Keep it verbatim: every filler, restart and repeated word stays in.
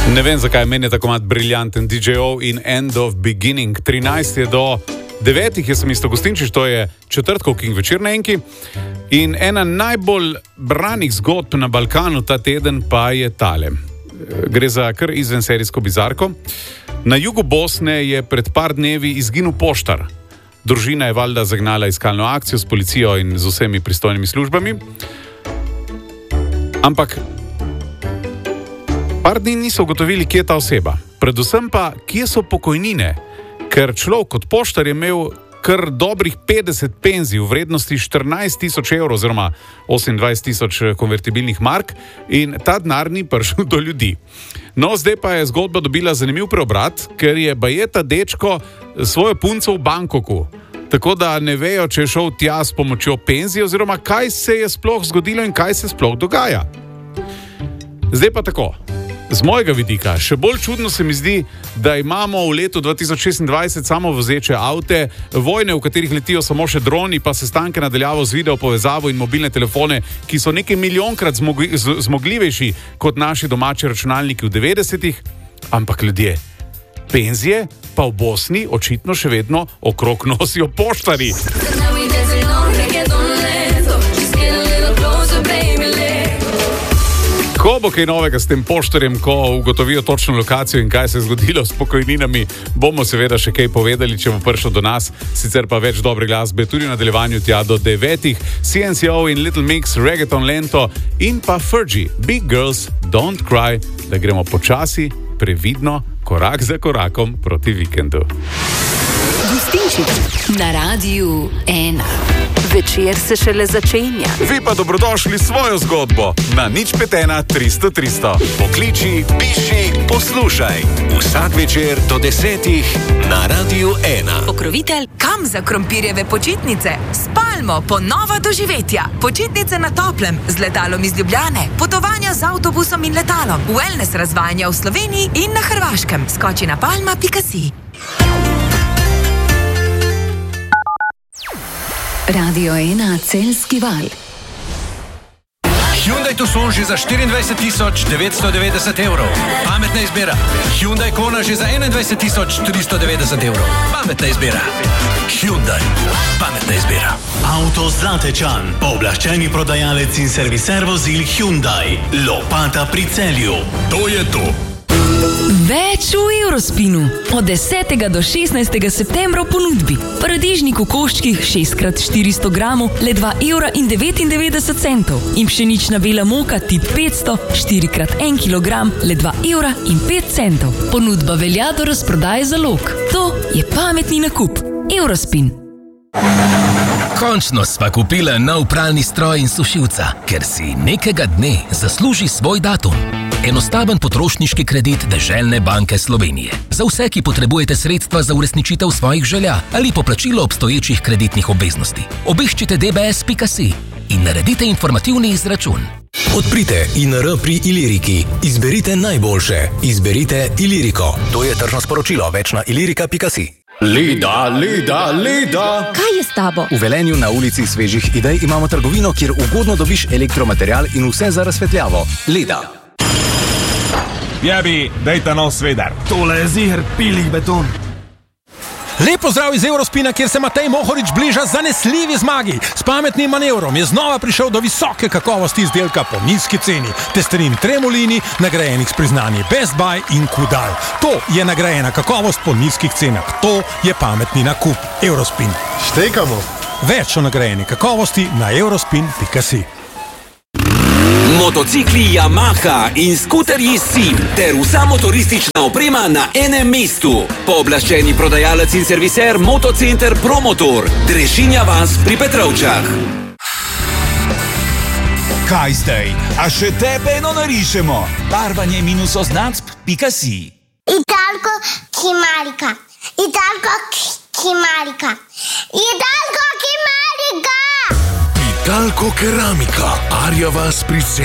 Ne vem, zakaj meni je tako mat briljanten D J O in End of Beginning. trinajst je do devetih, jaz sem isto gostinčiš, to je četrtkov King večer na Enki. In ena najbolj branih zgodb na Balkanu ta teden pa je tale. Gre za kar izvenserijsko bizarko. Na jugu Bosne je pred par dnevi izginil poštar. Družina je valjda zagnala iskalno akcijo s policijo in z vsemi pristojnimi službami. Ampak par dni niso ugotovili, kje je ta oseba. Predvsem pa, kje so pokojnine. Ker človek kot poštar je imel kar dobrih petdeset penzij v vrednosti štirinajst tisoč evrov oziroma osemindvajset tisoč konvertibilnih mark in ta denar ni prišel do ljudi. No, zdaj pa je zgodba dobila zanimiv preobrat, ker je bajeta dečko svojo punco v Bangkoku. Tako da ne vejo, če je šel tja s pomočjo penzije oziroma kaj se je sploh zgodilo in kaj se sploh dogaja. Zdaj pa tako. Z mojega vidika, še bolj čudno se mi zdi, da imamo v letu dva tisoč šestindvajset samo vozeče avte, vojne, v katerih letijo samo še droni, pa sestanke nadaljavo z video povezavo in mobilne telefone, ki so nekaj milijonkrat zmogli, z, zmogljivejši kot naši domači računalniki v devetdesetih, ampak ljudje, penzije pa v Bosni očitno še vedno okrog nosijo poštari. Ko bo kaj novega s tem poštarjem, ko ugotovijo točno lokacijo in kaj se je zgodilo s pokojninami, bomo seveda še kaj povedali, če bo prišlo do nas, sicer pa več dobre glasbe tudi v nadaljevanju tja do devetih, C N C O in Little Mix, Reggaeton Lento in pa Fergie, Big Girls Don't Cry, da gremo počasi, previdno, korak za korakom proti vikendu. Gostinčič na Radiu ena. Večer se šele začenja. Vi pa dobrodošli svojo zgodbo na nič pet ena tristo tristo. Pokliči, piši, poslušaj. Vsak večer do desetih na Radiu ena. Pokrovitelj Kam za krompirjeve počitnice? Spalmo, ponova doživetja. Počitnice na toplem, z letalom iz Ljubljane. Potovanja z avtobusom in letalom. Wellness razvajanja v Sloveniji in na Hrvaškem. Skoči na palma pika si. Radio ena Celjski val. Hyundai Tucson že za štiriindvajset tisoč devetsto devetdeset evrov. Pametna izbira. Hyundai Kona že za enaindvajset tisoč tristo devetdeset evrov. Pametna izbira. Hyundai. Pametna izbira. Avto Zlatečan. Pooblaščeni prodajalec in serviser vozil Hyundai. Lopata pri Celju. To je to. Več v Eurospinu. Od desetega do šestnajstega septembra v ponudbi. Paradižnik v koščkih šest krat štiristo gramov le dva evra in devetindevetdeset centov. In pšenična bela moka tip petsto štiri krat en kilogram le dva evra in pet centov. Ponudba velja do razprodaje zalog. To je pametni nakup. Eurospin. Končno sva kupila nov pralni stroj in sušilca, ker si nekega dne zasluži svoj datum. Enostaven potrošniški kredit Deželne banke Slovenije. Za vse, ki potrebujete sredstva za uresničitev svojih želja ali poplačilo obstoječih kreditnih obveznosti. Obiščite d b s pika si in naredite informativni izračun. Odprite I N R pri Iliriki. Izberite najboljše. Izberite Iliriko. To je tržno sporočilo. Več na ilirika pika si. Leda, leda, leda. Kaj je s tabo? V Velenju na ulici Svežih idej imamo trgovino, kjer ugodno dobiš elektromaterial in vse za razsvetljavo. Leda. Jebi, daj ta nov svedar. Tole je ziher pilih beton. Lep pozdrav iz Eurospina, kjer se Matej Mohorič bliža zanesljivi zmagi. S pametnim manevrom je znova prišel do visoke kakovosti izdelka po nizki ceni. Testerin Tremolini, nagrajenih s priznanji Best Buy in Kudal. To je nagrajena kakovost po nizkih cenah. To je pametni nakup. Eurospin. Štekamo. Več o nagrajeni kakovosti na eurospin pika si. Motocikli Yamaha in skuterji Sim ter vsa motoristična oprema na enem mestu. Pooblaščeni prodajalec in serviser Motocenter Promotor. Drežinja vas pri Petrovčah. Kaj zdaj? A še tebe eno narišemo? Barvanje minus oznacb pika si. Italko Kimarika. Italko Kimarika. Italko Kimarika. Italko Keramika. Arja vas pri